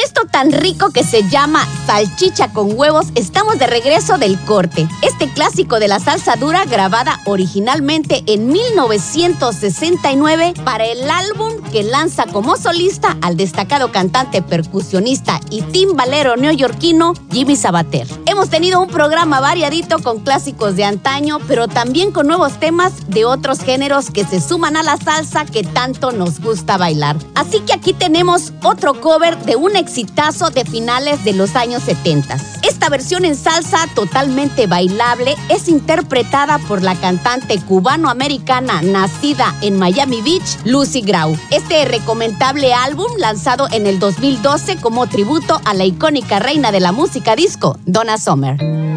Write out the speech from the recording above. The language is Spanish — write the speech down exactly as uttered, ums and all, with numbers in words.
esto tan rico que se llama salchicha con huevos, estamos de regreso del corte. Este clásico de la salsa dura, grabada originalmente en mil novecientos sesenta y nueve para el álbum que lanza como solista al destacado cantante, percusionista y timbalero neoyorquino Jimmy Sabater. Hemos tenido un programa variadito con clásicos de antaño, pero también con nuevos temas de otros géneros que se suman a la salsa que tanto nos gusta bailar. Así que aquí tenemos otro cover de un exitazo de finales de los años setenta. Esta versión en salsa totalmente bailable es interpretada por la cantante cubano-americana nacida en Miami Beach, Lucy Grau. Este recomendable álbum, lanzado en el dos mil doce como tributo a la icónica reina de la música disco, Donna Summer.